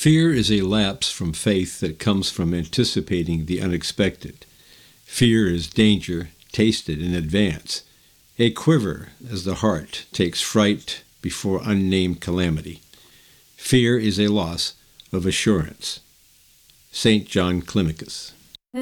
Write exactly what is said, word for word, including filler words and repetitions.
Fear is a lapse from faith that comes from anticipating the unexpected. Fear is danger tasted in advance, a quiver as the heart takes fright before unnamed calamity. Fear is a loss of assurance. Saint John Climacus.